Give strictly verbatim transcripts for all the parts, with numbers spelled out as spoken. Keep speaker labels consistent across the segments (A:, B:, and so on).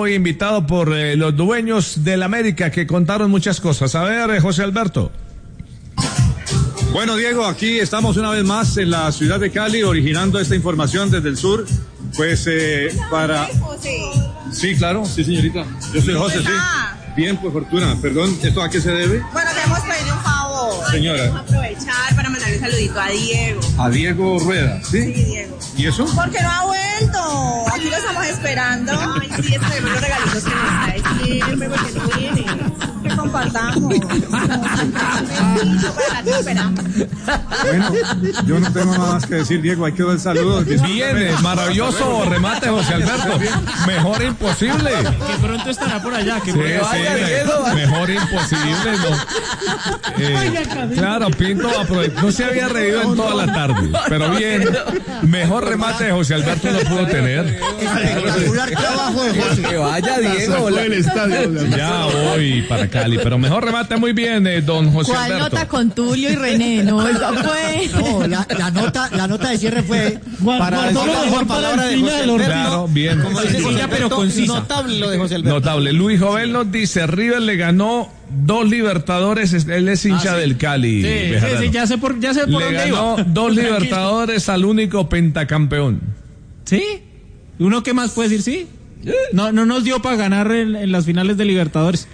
A: hoy invitado por eh, los dueños del América que contaron muchas cosas. A ver, eh, José Alberto.
B: Bueno, Diego, aquí estamos una vez más en la ciudad de Cali, originando esta información desde el sur. Pues eh, para... Sí, claro, sí, señorita. Yo soy José, sí. Bien, pues Fortuna. Perdón, ¿esto a qué se debe?
C: Bueno, queremos pedirle un favor.
B: Señora.
C: Queremos aprovechar para mandarle un saludito a Diego.
B: A Diego Rueda, ¿sí?
C: Sí, Diego.
B: ¿Y eso?
C: Porque no ha vuelto. Aquí lo estamos esperando. Ay, sí, esperemos los regalitos que nos trae siempre, porque no viene. Que compartamos.
B: Bueno, yo no tengo nada más que decir, Diego. Ahí quedó el saludo.
A: Viene, maravilloso remate, José Alberto. Mejor imposible.
D: Que pronto estará por allá. Que
A: Sí,
D: por
A: sí, me- mejor imposible. No. Eh, claro, Pinto aprovechó. No se había reído en toda la tarde, pero bien. Mejor remate de José Alberto no pudo tener.
E: Espectacular trabajo de José.
F: Que vaya Diego.
B: el estadio.
A: Ya voy para Cali, pero mejor remate muy bien, eh, don José
G: ¿Cuál
A: Alberto.
G: nota con Tulio y René? No, eso fue.
E: No, la, la nota, la nota de cierre fue para
H: guardó
E: decir
H: lo
E: la
H: mejor
E: mejor
H: para
E: palabra
H: el
E: de José
H: final,
E: Alberto.
A: Claro, bien.
E: Como dice José
D: Sencilla, pero
E: Alberto,
D: concisa.
E: notable lo de José Alberto.
A: Notable. Luis Jovel nos dice, River le ganó dos Libertadores, él es hincha
D: Ah, sí.
A: del Cali.
D: Sí, sí,
A: Bejarano.
D: sí, ya sé por, ya sé por
A: Le
D: dónde
A: ganó
D: iba.
A: dos
D: Tranquilo.
A: Libertadores al único pentacampeón.
D: ¿Sí? ¿Uno qué más puede decir sí? No, no nos dio para ganar en, en las finales de Libertadores.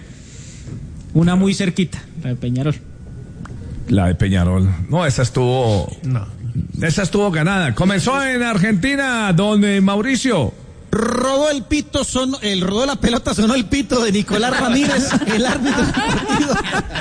D: Una muy cerquita, la de Peñarol.
A: La de Peñarol. No, esa estuvo...
H: No.
A: Esa estuvo ganada. Comenzó en Argentina, don eh, Mauricio.
E: Rodó el pito, sonó, el rodó la pelota, sonó el pito de Nicolás Ramírez, el árbitro del partido.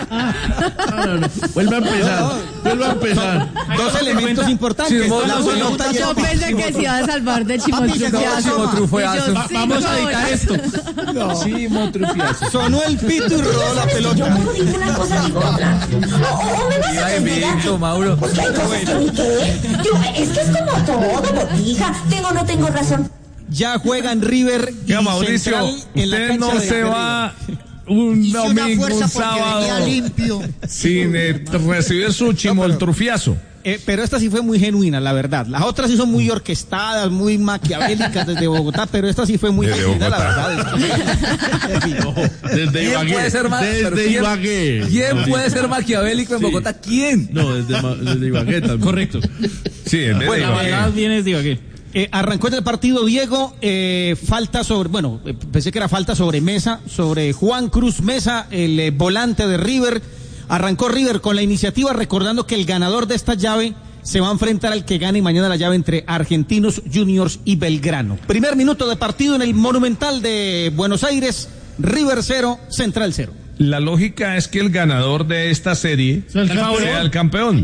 H: No, no, no. Vuelve a empezar. Vuelve a empezar.
E: Dos elementos importantes.
F: Chismoso,
E: La pelota y el
G: Yo pensé que se iba a salvar de chimotrufiazo.
F: Chimotrufiazo.
G: Y yo, sí,
D: Vamos a
G: no,
D: editar
G: ya.
D: esto.
F: Chimotrufiazo.
E: sonó el pito y rodó la pelota.
I: Yo no digo una cosa ni otra. O, o me vas a
F: Viva invicto, Mauro.
I: Porque hay cosas que ni qué. Yo, es que es como todo, botija. Tengo o no tengo razón.
E: Ya juegan River y
A: Ya, Mauricio,
E: Central en la
A: usted
E: cancha
A: no
E: de
A: se
E: River.
A: va un
E: Hice una
A: domingo,
E: fuerza
A: un
E: porque
A: sábado,
E: venía limpio.
A: sin eh, recibir su chimoltrufiazo.
E: Eh, pero esta sí fue muy genuina, la verdad. Las otras sí son muy orquestadas, muy maquiavélicas desde Bogotá, pero esta sí fue muy
A: Desde
E: genuina, la
A: Bogotá.
E: verdad. Sí.
H: Desde
F: ¿Quién
H: Ibagué.
F: puede ser más? pero
H: Desde
F: quién-
H: Ibagué.
F: ¿Quién puede ser maquiavélico en
H: Sí.
F: Bogotá? ¿Quién?
H: No, desde, Ma- desde Ibagué también.
D: Correcto.
A: Sí, en vez de
D: Bueno, la
A: Ibagué.
D: verdad vienes de Ibagué.
E: Eh, arrancó en el partido Diego, eh, falta sobre, bueno, eh, pensé que era falta sobre Mesa, sobre Juan Cruz Mesa, el eh, volante de River. Arrancó River con la iniciativa, recordando que el ganador de esta llave se va a enfrentar al que gane mañana la llave entre Argentinos Juniors y Belgrano. Primer minuto de partido en el Monumental de Buenos Aires, River cero, Central cero.
A: La lógica es que el ganador de esta serie
H: sea, el campeón.
A: sea el campeón.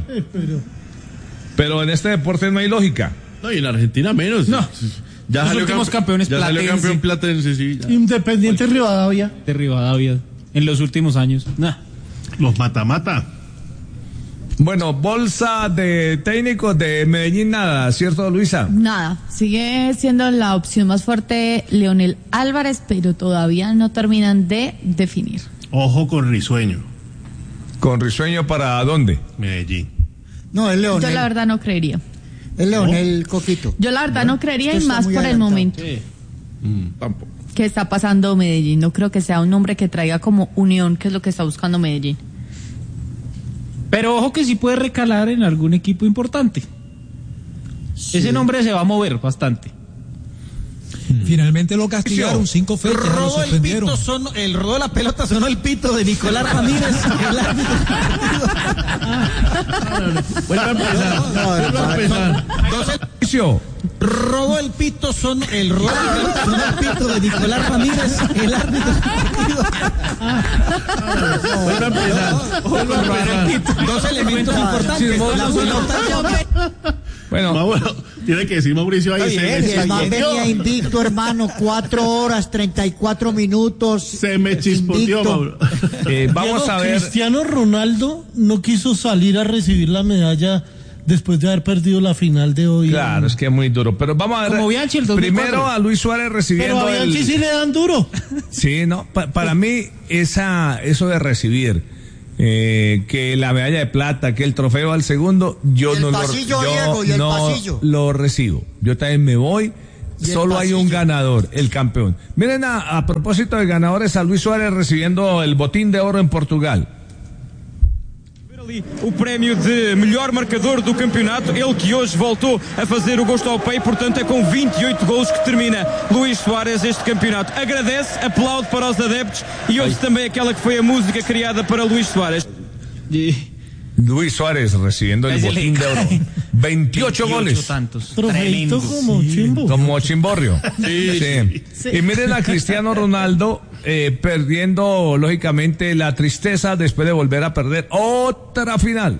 A: Pero en este deporte no hay lógica.
H: No, y en Argentina menos.
D: No.
H: Ya
D: Los
H: salió
D: últimos
H: campe-
D: campeones,
H: Ya salió
D: Platense.
H: campeón platense, sí. ya. Independiente Rivadavia.
D: De Rivadavia. En los últimos años. Nah.
H: Los mata-mata.
A: Bueno, bolsa de técnicos de Medellín, nada, ¿cierto, Luisa?
G: Nada, sigue siendo la opción más fuerte Leonel Álvarez, pero todavía no terminan de definir.
H: Ojo con Risueño,
A: ¿Con Risueño para dónde?
H: Medellín.
E: No, es
G: Yo la verdad no creería.
E: Es Leonel Coquito.
G: Yo la verdad no creería,
E: Usted
G: y
E: está
G: más
E: muy
G: por el
E: adelantado.
G: momento
H: Mm, tampoco.
G: que está pasando Medellín. No creo que sea un nombre que traiga como unión, que es lo que está buscando Medellín.
D: Pero ojo que sí puede recalar en algún equipo importante. Ese nombre se va a mover bastante.
J: Finalmente lo castigaron, cinco fechas, lo
E: Rodó el
J: suspendieron.
E: pito, sonó, el rodó la pelota, sonó el pito de Nicolás Ramírez, el árbitro del partido.
H: Vuelve a empezar. Vuelve a empezar.
E: Dos el-
A: Mauricio,
E: rodó el pito, sonó, el rodó la pelota, sonó el pito de Nicolás Ramírez, el árbitro del partido.
H: Vuelve a empezar. Vuelve a empezar.
E: Dos elementos importantes. La pelota
A: bueno,
H: Mauro, tiene que decir Mauricio ahí.
E: Está
H: Se
E: bien,
H: me
E: el man
H: chispoteó.
E: venía invicto, hermano, cuatro horas, treinta y cuatro minutos.
H: Se me chispoteó,
E: invicto.
H: Mauro.
A: eh, vamos a ver.
H: Cristiano Ronaldo no quiso salir a recibir la medalla después de haber perdido la final de hoy.
A: Claro, es que es muy duro. Pero vamos a ver.
D: Como Bianchi el dos mil cuatro.
A: Primero a Luis Suárez recibiendo
H: Pero a Bianchi
A: el...
H: sí le dan duro.
A: Sí, no, pa- para mí esa, eso de recibir eh, que la medalla de plata, que el trofeo al segundo, yo
E: Y el
A: no
E: pasillo,
A: lo, yo
E: Diego, y el
A: no
E: pasillo.
A: lo recibo. Yo también me voy solo hay un ganador, el campeón. Miren, a, a propósito de ganadores, a Luis Suárez recibiendo el botín de oro en Portugal.
K: O prémio de melhor marcador do campeonato, ele que hoje voltou a fazer o gosto ao pé, portanto é com vinte e oito gols que termina Luís Soares este campeonato. Agradece, aplaude para os adeptos e ouve também aquela que foi a música criada para Luís Soares.
A: Luis Suárez recibiendo el botín de oro. veintiocho goles.
D: Tantos.
H: Trofeito como chimbo.
A: Como chimborrio. Sí, sí.
G: Sí.
A: Y miren a Cristiano Ronaldo eh, perdiendo, lógicamente, la tristeza después de volver a perder otra final.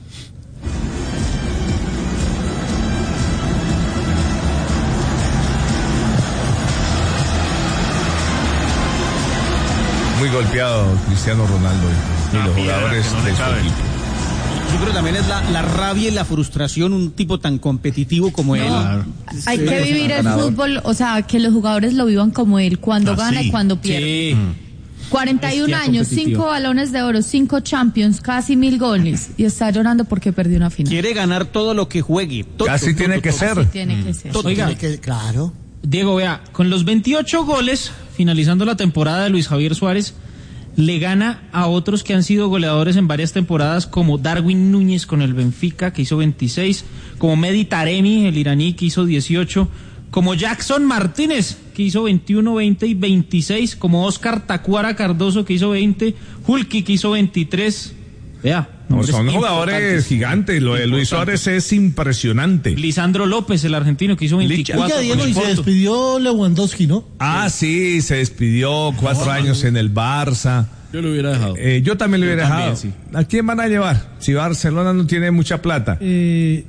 A: Muy golpeado Cristiano Ronaldo y
B: Una
A: los
B: piedra
A: jugadores
B: que no le
A: de su
B: cabe.
A: equipo.
E: Yo creo que también es la, la rabia y la frustración, un tipo tan competitivo como él.
G: Hay que
E: Sí,
G: vivir el
E: ganador.
G: fútbol, o sea, que los jugadores lo vivan como él, cuando
E: Ah,
G: gana
E: sí.
G: y cuando pierde.
E: Sí.
G: cuarenta y un
E: Bestia
G: años,
E: competitivo.
G: cinco balones de oro, cinco Champions, casi mil goles y está llorando porque perdió una final.
E: Quiere ganar todo lo que juegue. Todo,
A: Así
E: todo,
A: tiene
E: todo,
A: que
E: todo.
A: ser.
G: Así tiene que ser.
D: Oiga,
L: claro.
D: Diego, vea, con los veintiocho goles, finalizando la temporada de Luis Javier Suárez, le gana a otros que han sido goleadores en varias temporadas, como Darwin Núñez con el Benfica, que hizo veintiséis, como Mehdi Taremi, el iraní, que hizo dieciocho, como Jackson Martínez, que hizo veintiuno, veinte y veintiséis, como Oscar Tacuara Cardoso, que hizo veinte, Hulki, que hizo veintitrés. Vea,
A: No,
D: nombres
A: son jugadores
D: importantes.
A: gigantes. Lo de Luis
D: Importantes.
A: Suárez es impresionante.
D: Lisandro López, el argentino, que hizo veinticuatro.
H: Oiga, Diego,
D: con el
H: y se
D: Porto.
H: despidió Lewandowski, ¿no?
A: Ah, sí, se despidió cuatro años en el Barça.
F: Yo lo hubiera dejado.
A: Eh, yo también lo
F: Yo
A: hubiera
F: también,
A: dejado.
F: sí.
A: ¿A quién van a llevar? Si Barcelona no tiene mucha plata.
H: Eh,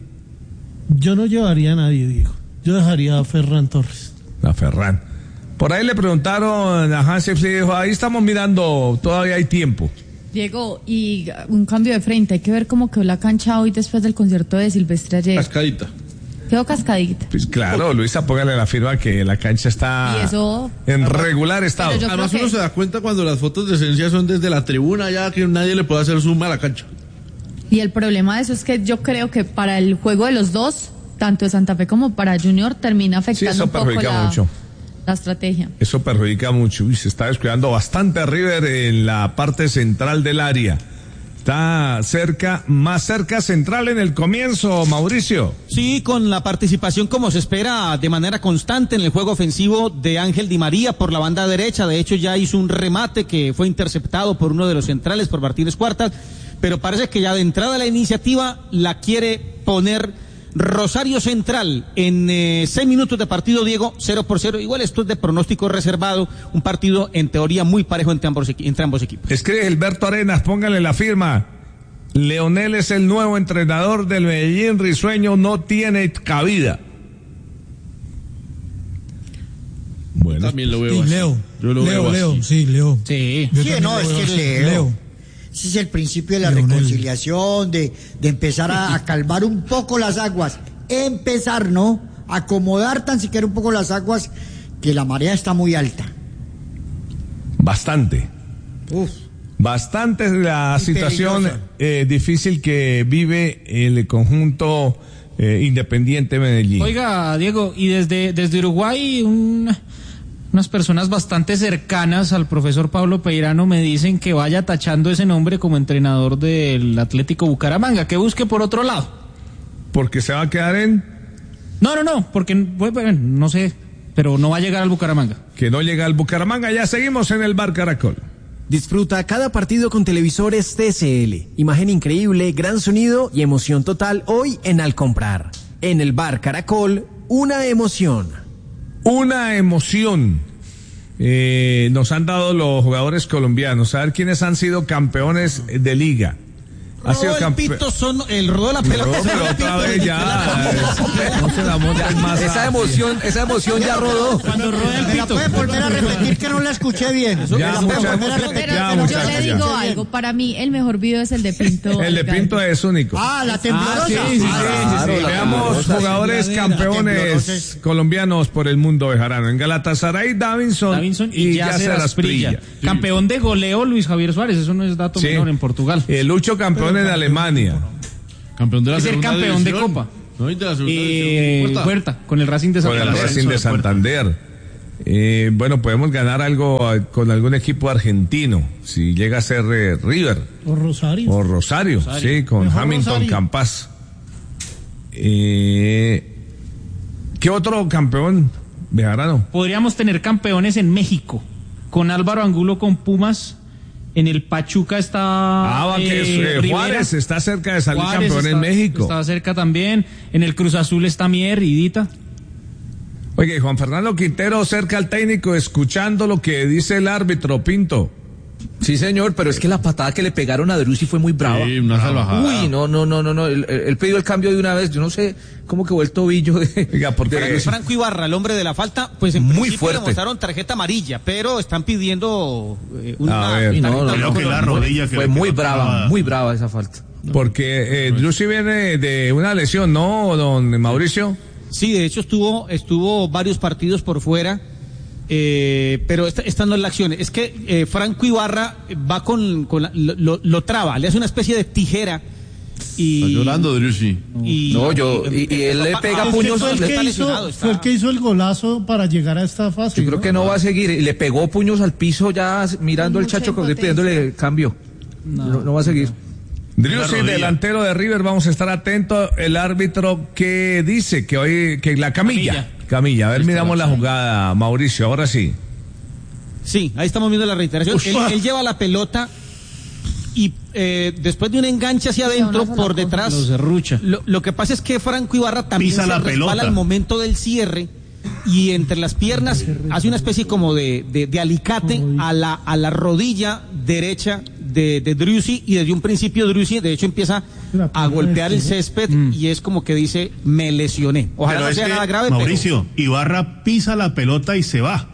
H: yo no llevaría a nadie, Diego. Yo dejaría a Ferran Torres.
A: A Ferran. Por ahí le preguntaron a Hansi Flick y dijo, ahí estamos mirando, todavía hay tiempo.
G: Diego, y un cambio de frente, hay que ver cómo quedó la cancha hoy después del concierto de Silvestre ayer.
F: Cascadita.
G: Quedó cascadita.
A: Pues claro, Luisa, póngale la firma que la cancha está
G: Y eso-
A: en regular estado.
G: Pero yo
F: Además
G: creo
F: uno
G: que-
F: se da cuenta cuando las fotos de esencia son desde la tribuna, ya que nadie le puede hacer zoom a la cancha.
G: Y el problema de eso es que yo creo que para el juego de los dos, tanto de Santa Fe como para Junior, termina afectando
A: eso
G: un poco
A: perjudica
G: la,
A: mucho.
G: la estrategia.
A: Eso perjudica mucho. Uy, se está descuidando bastante River en la parte central del área. Está cerca, más cerca central en el comienzo, Mauricio.
E: Sí, con la participación como se espera de manera constante en el juego ofensivo de Ángel Di María por la banda derecha. De hecho ya hizo un remate que fue interceptado por uno de los centrales, por Martínez Cuartas, pero parece que ya de entrada la iniciativa la quiere poner Rosario Central en eh, seis minutos de partido, Diego, cero por cero. Igual esto es de pronóstico reservado, un partido en teoría muy parejo entre ambos, equi- entre ambos equipos.
A: Escribe Gilberto Arenas, póngale la firma. Leonel es el nuevo entrenador del Medellín, Risueño no tiene cabida. Bueno,
F: También lo veo
H: Y
F: así.
H: Leo.
F: Yo lo
H: Leo,
F: veo
H: Leo,
F: así.
H: sí, Leo.
D: Sí.
H: Yo
L: Sí,
H: también
L: no,
H: lo
L: es
H: veo
L: que
H: así.
L: Leo. Ese es el principio de la
H: Leonel.
L: reconciliación, de, de empezar a, a calmar un poco las aguas. Empezar, ¿no? Acomodar tan siquiera un poco las aguas, que la marea está muy alta.
A: bastante.
L: Uf.
A: Bastante es la
L: Y
A: situación
L: peligrosa.
A: eh, difícil que vive el conjunto eh, Independiente Medellín.
D: Oiga, Diego, y desde, desde Uruguay, un- unas personas bastante cercanas al profesor Pablo Peirano me dicen que vaya tachando ese nombre como entrenador del Atlético Bucaramanga, que busque por otro lado.
A: Porque se va a quedar en...
D: No, no, no, porque, bueno, no sé, pero no va a llegar al Bucaramanga.
A: Que no llega al Bucaramanga, ya seguimos en el Bar Caracol.
M: Disfruta cada partido con televisores T C L. Imagen increíble, gran sonido y emoción total hoy en Al Comprar. En el Bar Caracol, una emoción.
A: Una emoción. Eh, nos han dado los jugadores colombianos. A ver quiénes han sido campeones de liga. Ha sido
E: Rodó el
A: campe-
E: pito son, el rodó la pelota.
A: No, pero otra vez ya. No se la monten más.
F: Esa emoción, esa emoción ya rodó.
D: Cuando rueda el
L: ¿Me la
D: pito.
L: puede volver a repetir que no la escuché bien? ¿Me
A: Ya,
L: la puede
A: muchachos,
L: volver a repetir?
G: Pero,
A: Ya,
G: pero yo
A: muchachos,
G: le
A: ya.
G: digo algo, para mí el mejor video es el de Pinto.
A: El de Pinto es único.
L: Ah, la temblorosa.
A: Ah, sí, sí, sí,
L: Ah,
A: sí, sí. Veamos jugadores campeones colombianos por el mundo bejarano. En Galatasaray, Davinson,
D: Davinson y,
A: y
D: Yasser
A: Yasser
D: Asprilla.
A: Asprilla.
D: Campeón de goleo Luis Javier Suárez, eso no es dato
A: Sí.
D: menor en Portugal.
A: El Lucho campeón en Alemania.
F: Campeón de la
D: Es el
F: segunda
D: campeón de
F: división.
D: Copa.
F: No, y de la segunda
D: Eh,
F: división, Huerta.
D: Huerta, con el Racing de
A: Con el
D: Santander.
A: Racing de Santander. Eh, bueno, podemos ganar algo eh, con algún equipo argentino, si llega a ser eh, River.
H: O Rosario.
A: O Rosario,
H: Rosario.
A: sí, con
H: Mejor
A: Hamilton
H: Rosario.
A: Campas. Eh, ¿Qué otro campeón, Bejarano?
D: Podríamos tener campeones en México, con Álvaro Angulo con Pumas. En el Pachuca está
A: Ah, va, que es, eh,
D: Rivera.
A: Juárez está cerca de salir
D: Juárez
A: campeón
D: está,
A: en México.
D: Está cerca también. En el Cruz Azul está Mier y Dita.
A: Oye, Juan Fernando Quintero cerca al técnico, escuchando lo que dice el árbitro, Pinto.
N: Sí, señor, pero es que la patada que le pegaron a Drussi fue muy brava.
F: Sí, una salvajada.
N: Uy, no, no, no, no, no. Él, él pidió el cambio de una vez. Yo no sé cómo quedó el tobillo de.
A: Oiga, porque
E: Franco, Franco Ibarra, el hombre de la falta, pues en
N: Muy
E: principio
N: fuerte.
E: le mostraron tarjeta amarilla, pero están pidiendo eh,
A: A
E: una
A: ver.
N: Sí, no, no,
E: tarjeta
N: no,
E: roja.
N: fue-
O: la rodilla que
N: fue
O: le
N: muy
O: quedó
N: brava,
O: clavada.
N: muy brava esa falta.
A: Porque eh, Drussi viene de una lesión, ¿no, don Mauricio?
E: Sí, de hecho estuvo estuvo varios partidos por fuera, eh, pero esta, esta no es la acción. Es que eh, Franco Ibarra va con, con la- lo, lo- lo traba, le hace una especie de tijera y
F: Está llorando, Drussi.
E: y-
N: No, yo- y- y él le
E: Ah,
N: pega
E: ah,
N: puños,
H: Fue el,
E: le
H: que
E: está
H: hizo,
E: lesionado, está-
H: fue el que hizo el golazo para llegar a esta fase.
N: Yo creo
H: ¿no?
N: que no va a seguir. Y le pegó puños al piso ya mirando al
C: Mucha
N: Chacho
C: impotencia.
N: pidiéndole cambio. No, no va a seguir.
A: Drussi,
O: rodilla.
A: delantero de River, vamos a estar atentos. El árbitro que dice que hoy, que la camilla.
D: Camilla.
A: Camilla, a ver, miramos la jugada, Mauricio, ahora sí.
E: Sí, ahí estamos viendo la reiteración. Él, él lleva la pelota y eh, después de un enganche hacia adentro,
G: una sola
E: por
G: cosa.
E: detrás.
D: Lo serrucha.
E: Lo, lo que pasa es que Franco Ibarra también
O: Pisa
E: se
O: la
E: resbala
O: pelota.
E: al momento del cierre y entre las piernas hace una especie como de, de, de alicate a la, a la rodilla derecha de, de Drussi, y desde un principio Drussi de hecho empieza a golpear el césped y es como que dice, me lesioné. Ojalá
O: Pero
E: no
O: es
E: sea
O: que,
E: nada grave, pero
O: Mauricio, Ibarra pisa la pelota y se va.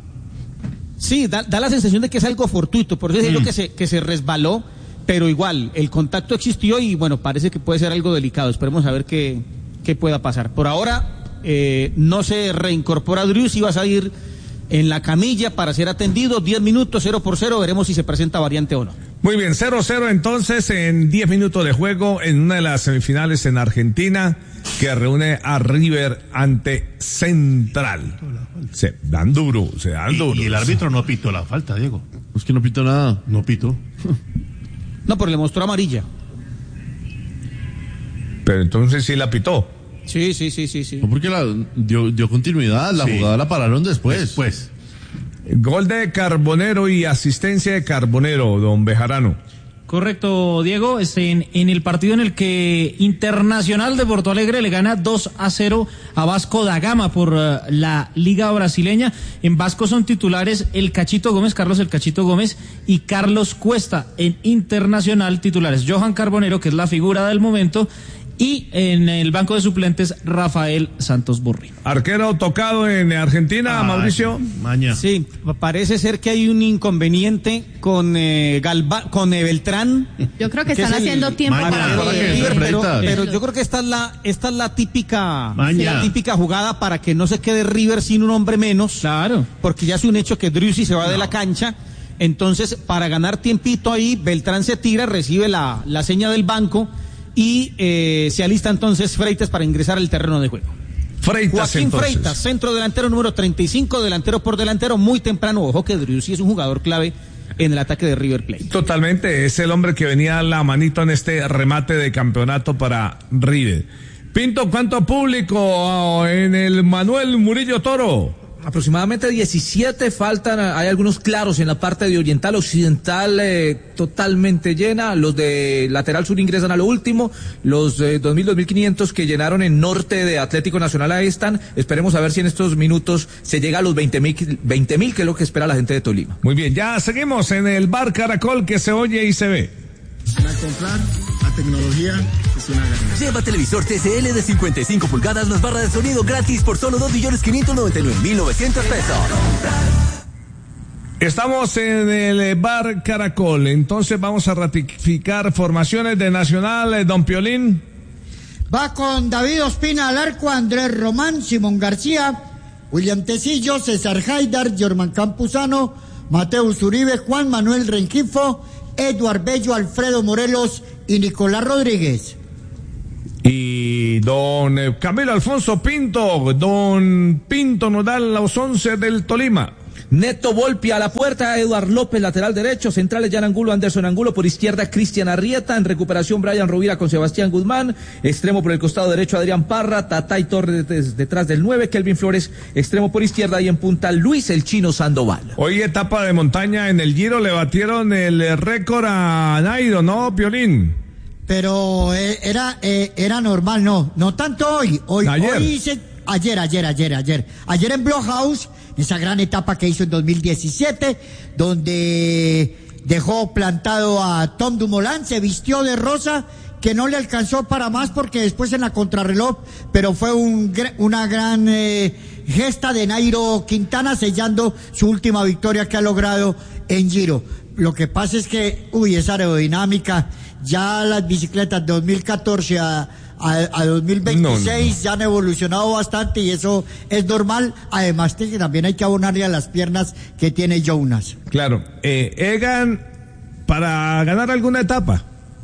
E: sí, da, da la sensación de que es algo fortuito, por eso es lo que se, que se resbaló, pero igual, el contacto existió y bueno, parece que puede ser algo delicado. Esperemos a ver qué, qué pueda pasar. Por ahora, eh, no se reincorpora Drussi, va a salir en la camilla para ser atendido, diez minutos, cero por cero, veremos si se presenta variante o no.
A: Muy bien, cero cero entonces en diez minutos de juego en una de las semifinales en Argentina que reúne a River ante Central. Se dan duro, se dan
O: Y,
A: duro.
O: y el árbitro no pitó la falta, Diego.
F: Es que no pito nada.
O: No pitó.
E: No, pero le mostró amarilla.
A: Pero entonces sí la pitó.
E: Sí, sí, sí, sí, sí.
F: No, porque la dio, dio continuidad, la
O: Sí.
F: jugada la pararon después.
O: Después.
A: Gol de Carbonero y asistencia de Carbonero, don Bejarano.
D: Correcto, Diego. Este, en, en el partido en el que Internacional de Porto Alegre le gana dos a cero a Vasco da Gama por uh, la Liga Brasileña. En Vasco son titulares el Cachito Gómez, Carlos el Cachito Gómez y Carlos Cuesta. En Internacional titulares Johan Carbonero, que es la figura del momento, y en el banco de suplentes Rafael Santos Borri.
A: Arquero tocado en Argentina,
O: Ay,
A: Mauricio.
O: Maña.
E: Sí, parece ser que hay un inconveniente con eh, Galva, con eh, Beltrán.
G: Yo creo que
E: que
G: están
E: es el
G: haciendo tiempo
O: Maña,
G: para
O: para
G: que-
O: que
E: River, pero,
F: Freitas.
E: pero yo creo que esta es la esta es la típica
O: Maña.
E: la típica jugada para que no se quede River sin un hombre menos,
D: Claro.
E: porque ya es un hecho que Drussi se va de la cancha. Entonces, para ganar tiempito ahí, Beltrán se tira, recibe la, la seña del banco y eh, se alista entonces Freitas para ingresar al terreno de juego.
A: Freitas,
E: Joaquín
A: entonces.
E: Freitas, centro delantero número treinta y cinco, delantero por delantero, muy temprano. Ojo que Drussi es un jugador clave en el ataque de River Plate.
A: Totalmente, es el hombre que venía a la manito en este remate de campeonato para River. Pinto, ¿cuánto público en el Manuel Murillo Toro?
N: Aproximadamente diecisiete faltan, hay algunos claros en la parte de oriental, occidental eh, totalmente llena, los de lateral sur ingresan a lo último, los eh, dos mil, dos mil quinientos que llenaron en norte de Atlético Nacional ahí están, esperemos a ver si en estos minutos se llega a los veinte mil, veinte mil que es lo que espera la gente de Tolima.
A: Muy bien, ya seguimos en el bar Caracol que se oye y se ve.
P: Para comprar la tecnología es una ganancia.
Q: Lleva televisor T C L de cincuenta y cinco pulgadas más barra de sonido gratis por solo dos millones quinientos noventa y nueve mil novecientos pesos.
A: Estamos en el bar Caracol, entonces vamos a ratificar formaciones de Nacional, eh, don Piolín.
L: Va con David Ospina al arco, Andrés Román, Simón García, William Tecillo, César Haidar, Germán Campuzano, Mateus Uribe, Juan Manuel Rengifo, Eduard Bello, Alfredo Morelos y Nicolás Rodríguez.
A: Y Don eh, Camilo Alfonso Pinto, don Pinto nos da los once del Tolima.
N: Neto Volpi a la puerta, Eduard López, lateral derecho, centrales Jan Angulo, Anderson Angulo, por izquierda Cristian Arrieta, en recuperación Brian Rovira con Sebastián Guzmán, extremo por el costado derecho Adrián Parra, Tatay Torres detrás del nueve, Kelvin Flores, extremo por izquierda y en punta Luis el Chino Sandoval.
A: Hoy etapa de montaña en el Giro, le batieron el récord a Nairo, ¿no, Piolín?
L: Pero eh, era eh, era normal, no, no tanto hoy, hoy,
A: ayer.
L: hoy hice, ayer, ayer, ayer, ayer, ayer en Blockhouse, esa gran etapa que hizo en dos mil diecisiete, donde dejó plantado a Tom Dumoulin, se vistió de rosa, que no le alcanzó para más porque después en la contrarreloj, pero fue un, una gran eh, gesta de Nairo Quintana sellando su última victoria que ha logrado en Giro. Lo que pasa es que, uy, esa aerodinámica, ya las bicicletas de dos mil catorce a, a, a dos mil veintiséis no, no. ya han evolucionado bastante y eso es normal, además de que también hay que abonarle a las piernas que tiene Jonas.
A: Claro, eh, Egan, para ganar alguna etapa.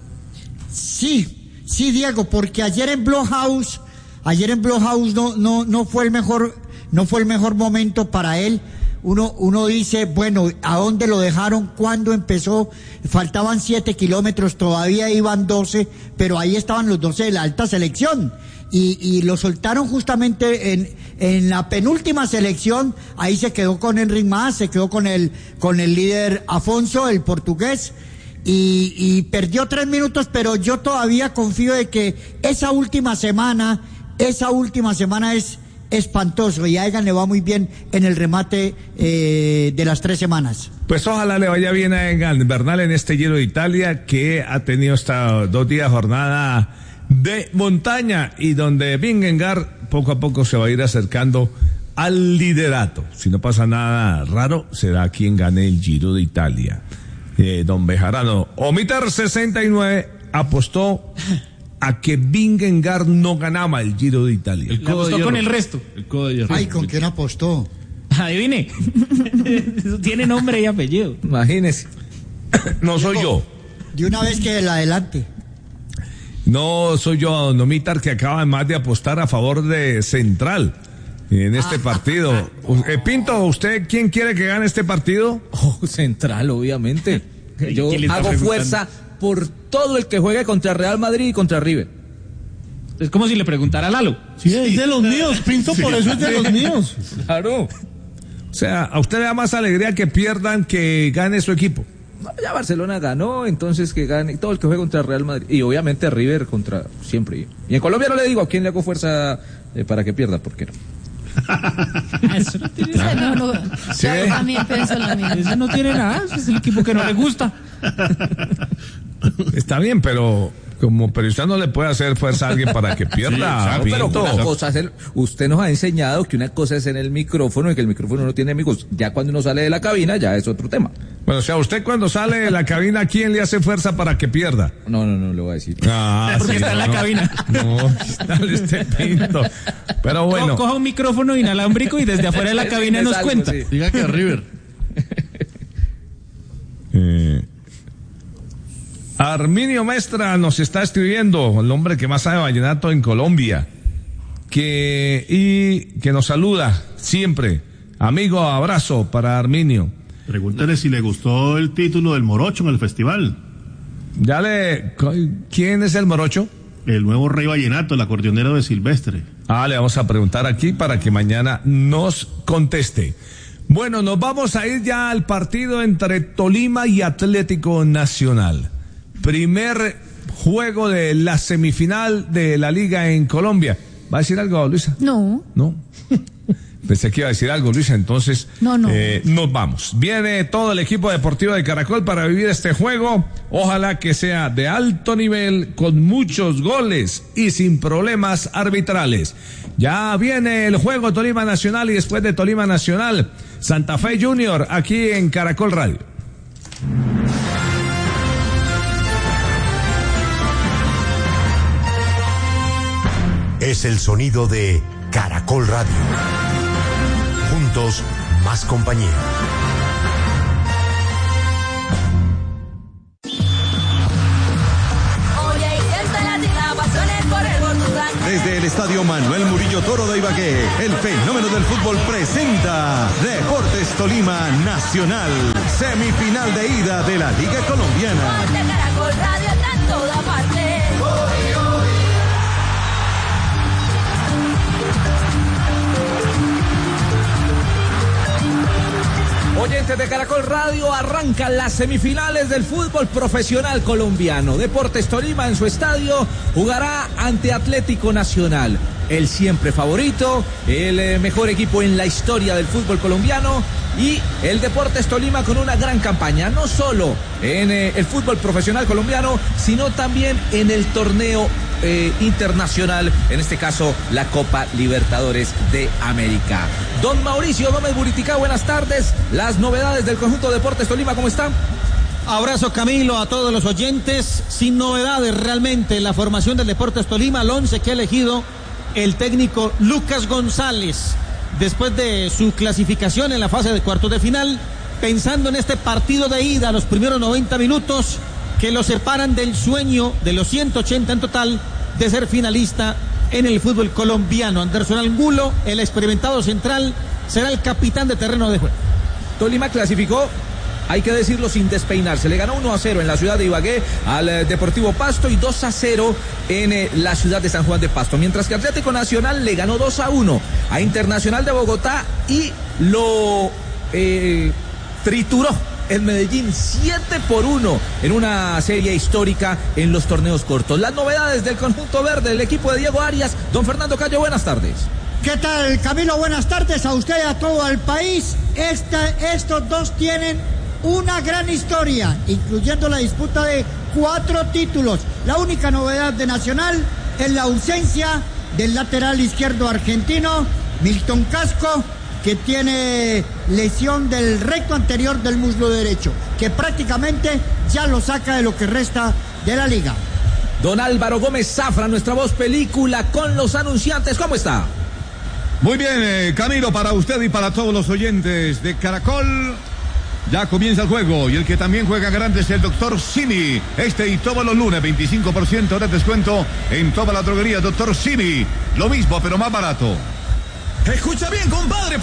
L: Sí, sí, Diego, porque ayer en Blockhouse, ayer en Blockhouse no, no, no fue el mejor, no fue el mejor momento para él. Uno, uno dice, bueno, ¿a dónde lo dejaron? ¿Cuándo empezó? Faltaban siete kilómetros, todavía iban doce, pero ahí estaban los doce de la alta selección. Y, y lo soltaron justamente en, en la penúltima selección, ahí se quedó con Enric Mas, se quedó con el, con el líder Afonso, el portugués, y, y perdió tres minutos, pero yo todavía confío de que esa última semana, esa última semana es espantoso y a Egan le va muy bien en el remate eh, de las tres semanas.
A: Pues ojalá le vaya bien a Egan Bernal en este Giro de Italia que ha tenido hasta dos días jornada de montaña y donde Vingegaard poco a poco se va a ir acercando al liderato. Si no pasa nada raro, será quien gane el Giro de Italia. Eh, don Bejarano, Omiter sesenta y nueve apostó a que Vingegaard no ganaba el Giro de Italia.
D: El apostó con el resto.
F: El codo de hierro.
L: Ay, ¿con quién apostó?
D: Adivine. Eso tiene nombre y apellido.
N: Imagínese.
A: No soy yo.
L: De una vez que el adelante.
A: No soy yo, don Omitar, que acaba más de apostar a favor de Central en este partido. Eh, Pinto, ¿usted quién quiere que gane este partido?
N: Oh, Central, obviamente. Yo hago fuerza por todo el que juegue contra Real Madrid y contra River.
D: Es como si le preguntara a Lalo.
H: Sí, es de los míos, Pinto, por eso es de los míos.
N: Claro.
A: O sea, ¿a usted le da más alegría que pierdan que gane su equipo?
N: No, ya Barcelona ganó, entonces que gane todo el que juegue contra Real Madrid. Y obviamente River contra siempre. Y en Colombia no le digo a quién le hago fuerza eh, para que pierda, ¿por qué no?
G: Eso no tiene nada. No, no,
A: ¿sí?
G: Yo también pienso lo mismo.
D: Eso no tiene nada, es el equipo que no le gusta.
A: Está bien, pero como periodista no le puede hacer fuerza a alguien para que pierda.
N: Sí, pero una cosa es el, usted nos ha enseñado que una cosa es en el micrófono y que el micrófono no tiene amigos. Ya cuando uno sale de la cabina ya es otro tema.
A: Bueno, o sea, usted cuando sale de la cabina, ¿quién le hace fuerza para que pierda?
N: No, no, no, le voy a decir.
A: Ah,
D: porque
A: sí,
D: está
A: no,
D: en la
A: no,
D: cabina.
A: No, está este Pinto. Pero bueno.
D: Co- coja un micrófono inalámbrico y desde afuera de la cabina nos
N: algo,
D: cuenta.
N: Sí.
F: Diga que a River.
A: Eh, Arminio Mestra nos está escribiendo, el hombre que más sabe vallenato en Colombia, que y que nos saluda siempre. Amigo, abrazo para Arminio.
O: Pregúntale si le gustó el título del Morocho en el festival.
A: Ya le, ¿quién es el Morocho?
O: El nuevo rey vallenato, el acordeonero de Silvestre.
A: Ah, le vamos a preguntar aquí para que mañana nos conteste. Bueno, nos vamos a ir ya al partido entre Tolima y Atlético Nacional. Primer juego de la semifinal de la Liga en Colombia. ¿Va a decir algo, Luisa?
G: No.
A: No. Pensé que iba a decir algo, Luisa, entonces
G: no, no.
A: Eh, nos vamos. Viene todo el equipo deportivo de Caracol para vivir este juego. Ojalá que sea de alto nivel, con muchos goles y sin problemas arbitrales. Ya viene el juego Tolima Nacional y después de Tolima Nacional, Santa Fe Junior, aquí en Caracol Radio.
R: Es el sonido de Caracol Radio. Juntos, más compañía.
A: Desde el
S: Estadio Manuel Murillo Toro de Ibagué, el fenómeno del fútbol presenta Deportes Tolima Nacional, semifinal de ida de la Liga Colombiana.
I: Caracol Radio está en toda parte.
N: Oyentes de Caracol Radio, arrancan las semifinales del fútbol profesional colombiano. Deportes Tolima en su estadio jugará ante Atlético Nacional, el siempre favorito, el eh, mejor equipo en la historia del fútbol colombiano, y el Deportes Tolima con una gran campaña, no solo en eh, el fútbol profesional colombiano, sino también en el torneo Eh, internacional, en este caso la Copa Libertadores de América. Don Mauricio Gómez Buritica, buenas tardes. Las novedades del conjunto Deportes Tolima, ¿cómo están?
E: Abrazo, Camilo, a todos los oyentes. Sin novedades realmente la formación del Deportes Tolima, el once que ha elegido el técnico Lucas González después de su clasificación en la fase de cuartos de final, pensando en este partido de ida, los primeros noventa minutos que lo separan del sueño de los ciento ochenta en total de ser finalista en el fútbol colombiano. Anderson Angulo, el experimentado central, será el capitán de terreno de juego.
N: Tolima clasificó, hay que decirlo sin despeinarse, le ganó uno a cero en la ciudad de Ibagué al eh, Deportivo Pasto y dos a cero en eh, la ciudad de San Juan de Pasto, mientras que Atlético Nacional le ganó dos a uno a Internacional de Bogotá y lo eh, trituró el Medellín siete por uno en una serie histórica en los torneos cortos. Las novedades del conjunto verde, el equipo de Diego Arias. Don Fernando Cayo, buenas tardes.
L: ¿Qué tal, Camilo? Buenas tardes a usted y a todo el país. Esta, estos dos tienen una gran historia, incluyendo la disputa de cuatro títulos. La única novedad de Nacional es la ausencia del lateral izquierdo argentino, Milton Casco, que tiene lesión del recto anterior del muslo derecho, que prácticamente ya lo saca de lo que resta de la liga.
N: Don Álvaro Gómez Zafra, nuestra voz película con los anunciantes, ¿cómo está?
A: Muy bien, eh, Camilo, para usted y para todos los oyentes de Caracol. Ya comienza el juego y el que también juega grande es el doctor Simi. Este y todos los lunes, veinticinco por ciento de descuento en toda la droguería doctor Simi. Lo mismo, pero más barato.
T: Escucha bien, compadre.